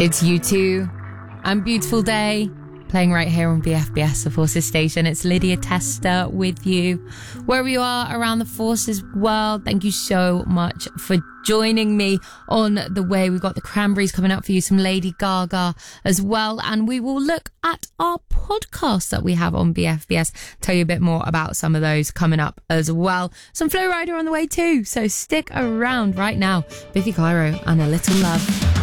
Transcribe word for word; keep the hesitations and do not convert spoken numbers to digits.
It's U two and Beautiful Day, playing right here on B F B S, the Forces Station. It's Lydia Tester with you, wherever you are around the Forces world. Thank you so much for joining me on the way. We've got the Cranberries coming up for you, some Lady Gaga as well, and we will look at our podcasts that we have on B F B S, tell you a bit more about some of those coming up as well. Some Flow Rider on the way too, so stick around right now. Biffy Clyro and A Little Love.